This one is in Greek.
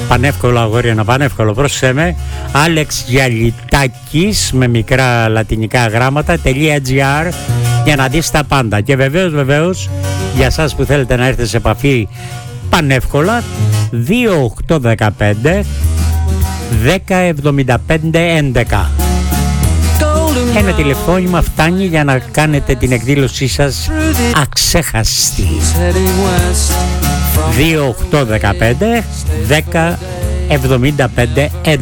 Πανεύκολο αγόρια, να πανεύκολο, πρόσεξε με. Άλεξ Γιαλιτάκης με μικρά λατινικά γράμματα .gr για να δεις τα πάντα. Και βεβαίως για σας που θέλετε να έρθετε σε επαφή πανεύκολα 2815 107511. Ένα τηλεφώνημα φτάνει για να κάνετε την εκδήλωσή σας αξέχαστη. 2815 107511.